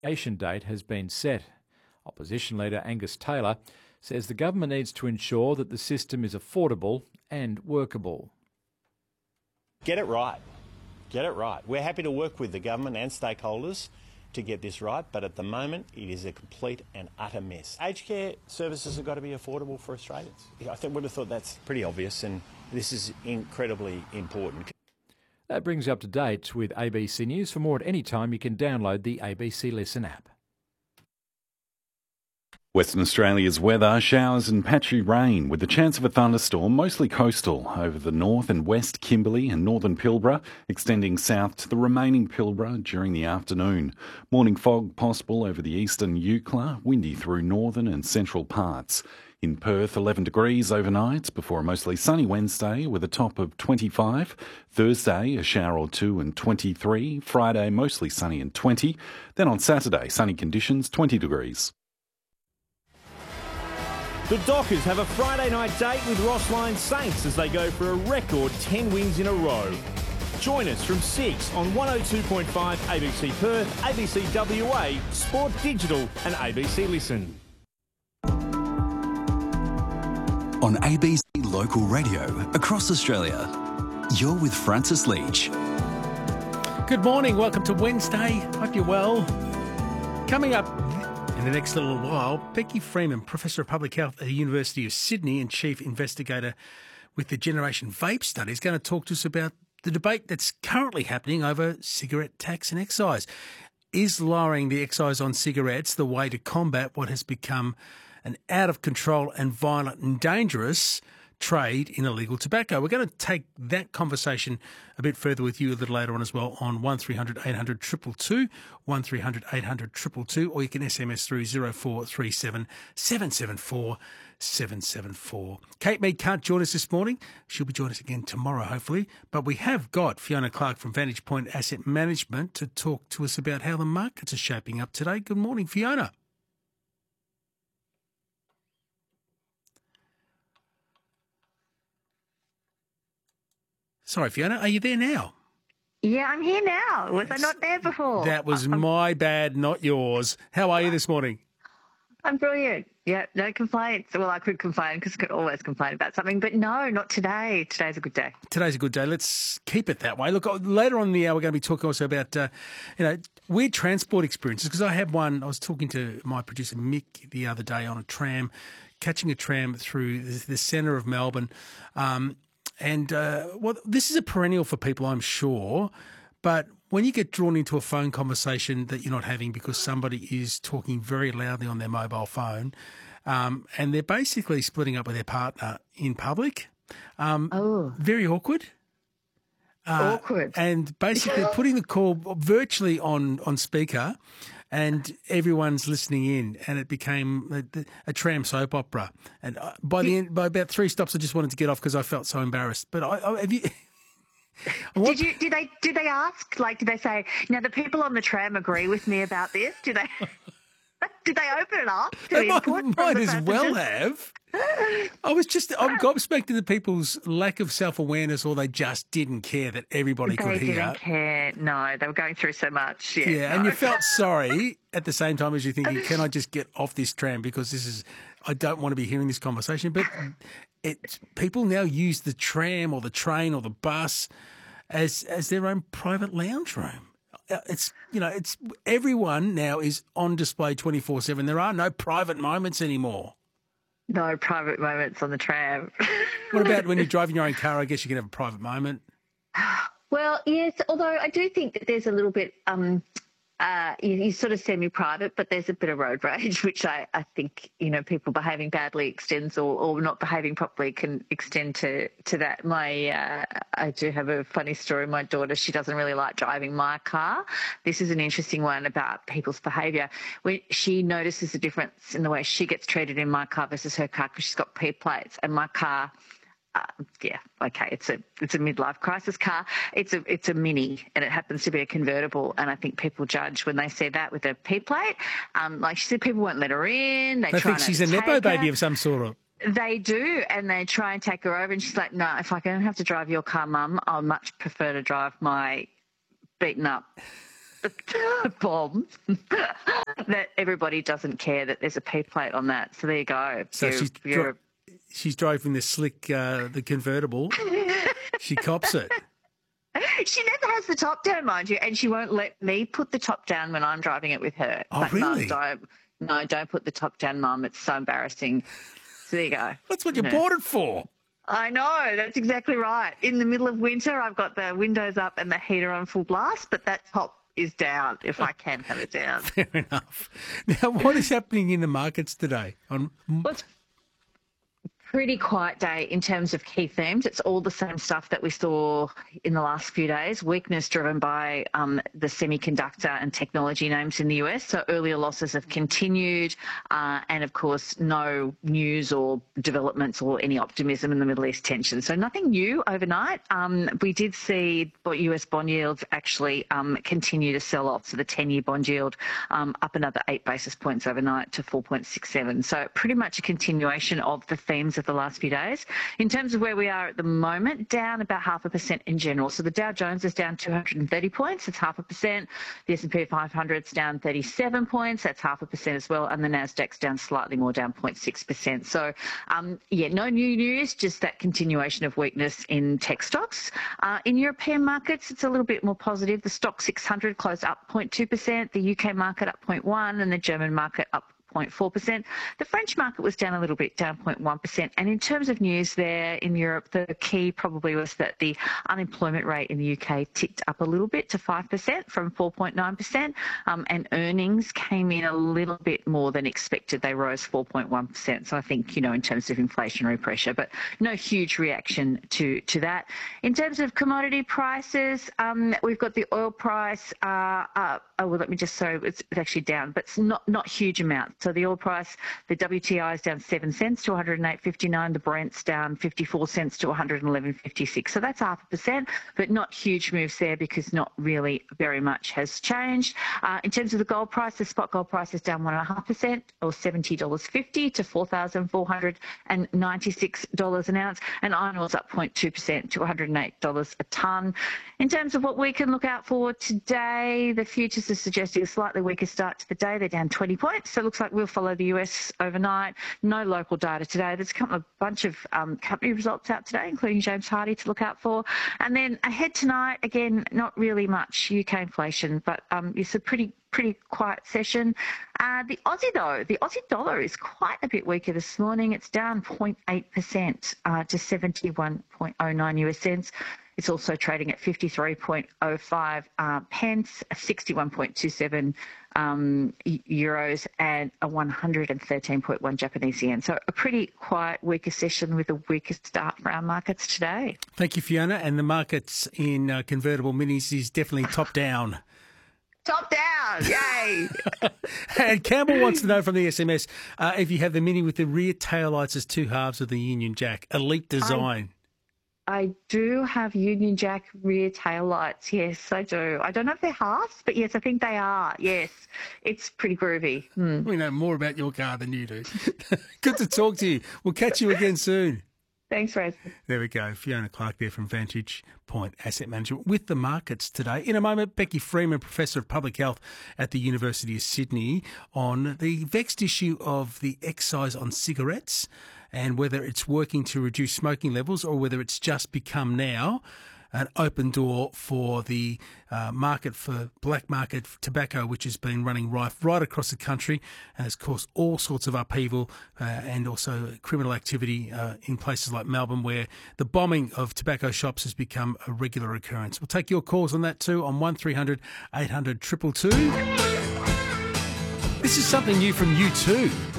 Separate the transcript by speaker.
Speaker 1: date has been set. Opposition leader Angus Taylor says the government needs to ensure that the system is affordable and workable.
Speaker 2: Get it right. Get it right. We're happy to work with the government and stakeholders to get this right, but at the moment it is a complete and utter mess. Aged care services have got to be affordable for Australians. I think would have thought that's pretty obvious, and this is incredibly important.
Speaker 1: That brings you up to date with ABC News. For more at any time, you can download the ABC Listen app.
Speaker 3: Western Australia's weather, showers and patchy rain with the chance of a thunderstorm, mostly coastal over the north and west Kimberley and northern Pilbara, extending south to the remaining Pilbara during the afternoon. Morning fog possible over the eastern Eucla, windy through northern and central parts. In Perth, 11 degrees overnight before a mostly sunny Wednesday with a top of 25. Thursday, a shower or two and 23. Friday, mostly sunny and 20. Then on Saturday, sunny conditions, 20 degrees.
Speaker 4: The Dockers have a Friday night date with Ross Lyon Saints as they go for a record 10 wins in a row. Join us from 6 on 102.5 ABC Perth, ABC WA, Sport Digital and ABC Listen.
Speaker 5: On ABC Local Radio across Australia, you're with Francis Leach.
Speaker 6: Good morning, welcome to Wednesday. Hope you're well. Coming up in the next little while, Becky Freeman, Professor of Public Health at the University of Sydney and Chief Investigator with the Generation Vape Study, is going to talk to us about the debate that's currently happening over cigarette tax and excise. Is lowering the excise on cigarettes the way to combat what has become an out-of-control and violent and dangerous trade in illegal tobacco? We're going to take that conversation a bit further with you a little later on as well on 1300 800 222, 1300 800 222, or you can SMS through 0437 774 774. Kate Mead can't join us this morning. She'll be joining us again tomorrow, hopefully. But we have got Fiona Clark from Vantage Point Asset Management to talk to us about how the markets are shaping up today. Good morning, Fiona. Sorry, Fiona, are you there now?
Speaker 7: Yeah, I'm here now. Was I not there before?
Speaker 6: That was my bad, not yours. How are you this morning?
Speaker 7: I'm brilliant. Yeah, no complaints. Well, I could complain because I could always complain about something, but no, not today. Today's a good day.
Speaker 6: Today's a good day. Let's keep it that way. Look, later on in the hour, we're going to be talking also about, weird transport experiences, because I had one. I was talking to my producer, Mick, the other day on a tram, catching a tram through the centre of Melbourne. This is a perennial for people, I'm sure, but when you get drawn into a phone conversation that you're not having because somebody is talking very loudly on their mobile phone, and they're basically splitting up with their partner in public, very awkward.
Speaker 7: Awkward.
Speaker 6: And basically putting the call virtually on speaker, and everyone's listening in, and it became a tram soap opera. And by about 3 stops, I just wanted to get off because I felt so embarrassed. But have you?
Speaker 7: Did they ask? Like, did they say, now the people on the tram agree with me about this? Did they open it up to
Speaker 6: They
Speaker 7: input?
Speaker 6: might as well have. I'm gobsmacked at people's lack of self-awareness, or they just didn't care that everybody could hear.
Speaker 7: They didn't care. No, they were going through so much. Yeah,
Speaker 6: and you felt sorry at the same time as you're thinking, can I just get off this tram because I don't want to be hearing this conversation. But people now use the tram or the train or the bus as their own private lounge room. It's everyone now is on display 24/7. There are no private moments anymore.
Speaker 7: No private moments on the tram.
Speaker 6: What about when you're driving your own car? I guess you can have a private moment.
Speaker 7: Well, yes, although I do think that there's a little bit, you sort of semi-private, but there's a bit of road rage, which I think, people behaving badly extends or not behaving properly can extend to that. I do have a funny story. My daughter, she doesn't really like driving my car. This is an interesting one about people's behaviour. When she notices the difference in the way she gets treated in my car versus her car because she's got P plates, and my car, it's a midlife crisis car. It's a Mini, and it happens to be a convertible. And I think people judge when they see that with a P plate. Like she said, people won't let her in. They
Speaker 6: think she's a nepo baby of some sort.
Speaker 7: They do, and they try and take her over. And she's like, "No, if I don't have to drive your car, Mum, I'll much prefer to drive my beaten up bomb that everybody doesn't care that there's a P plate on that. So there you go.
Speaker 6: So she's driving the slick, the convertible. She cops it.
Speaker 7: She never has the top down, mind you, and she won't let me put the top down when I'm driving it with her.
Speaker 6: Oh,
Speaker 7: but
Speaker 6: really?
Speaker 7: No, don't put the top down, Mum. It's so embarrassing. So there you go.
Speaker 6: That's what you bought it for.
Speaker 7: I know, that's exactly right. In the middle of winter, I've got the windows up and the heater on full blast, but that top is down if I can have it down.
Speaker 6: Fair enough. Now, what is happening in the markets today?
Speaker 7: Well, it's a pretty quiet day in terms of key themes. It's all the same stuff that we saw in the last few days. Weakness driven by the semiconductor and technology names in the US. So earlier losses have continued, and of course no news or developments or any optimism in the Middle East tension. So nothing new overnight. We did see US bond yields actually continue to sell off. So the 10-year bond yield up another 8 basis points overnight to 4.67. So pretty much a continuation of the themes of the last few days. In terms of where we are at the moment, down about 0.5% in general. So the Dow Jones is down 230 points, that's 0.5%. The S&P 500 is down 37 points, that's 0.5% as well. And the Nasdaq's down slightly more, down 0.6%. So, no new news, just that continuation of weakness in tech stocks. In European markets, it's a little bit more positive. The Stock 600 closed up 0.2%, the UK market up 0.1%, and the German market up 0.4%. The French market was down a little bit, down 0.1%. And in terms of news there in Europe, the key probably was that the unemployment rate in the UK ticked up a little bit to 5% from 4.9%, and earnings came in a little bit more than expected. They rose 4.1%. So I think, in terms of inflationary pressure, but no huge reaction to that. In terms of commodity prices, we've got the oil price it's actually down, but it's not huge amounts. So the oil price, the WTI is down 7 cents to 108.59. The Brent's down 54 cents to 111.56. So that's 0.5%, but not huge moves there because not really very much has changed. In terms of the gold price, the spot gold price is down 1.5%, or $70.50 to $4,496 an ounce, and iron ore's up 0.2% to $108 a tonne. In terms of what we can look out for today, the futures are suggesting a slightly weaker start to the day. They're down 20 points, so it looks like we'll follow the US overnight. No local data today. There's a bunch of company results out today, including James Hardie to look out for. And then ahead tonight, again, not really much UK inflation, but it's a pretty quiet session. The Aussie, though, the Aussie dollar is quite a bit weaker this morning. It's down 0.8% to 71.09 US cents. It's also trading at 53.05 pence, 61.27 euros, and a 113.1 Japanese yen. So a pretty quiet, weaker session with a weaker start for our markets today.
Speaker 6: Thank you, Fiona. And the markets in convertible minis is definitely top down.
Speaker 7: Top down, yay!
Speaker 6: And Campbell wants to know from the SMS if you have the Mini with the rear taillights as two halves of the Union Jack, elite design.
Speaker 7: I do have Union Jack rear tail lights. Yes, I do. I don't know if they're halves, but yes, I think they are. Yes, it's pretty groovy.
Speaker 6: We know more about your car than you do. Good to talk to you. We'll catch you again soon.
Speaker 7: Thanks, Raz.
Speaker 6: There we go. Fiona Clark there from Vantage Point Asset Management with the markets today. In a moment, Becky Freeman, Professor of Public Health at the University of Sydney, on the vexed issue of the excise on cigarettes and whether it's working to reduce smoking levels or whether it's just become now an open door for the market for black market tobacco, which has been running rife right across the country and has caused all sorts of upheaval and also criminal activity in places like Melbourne, where the bombing of tobacco shops has become a regular occurrence. We'll take your calls on that too on 1300 800 222. This is something new from U2.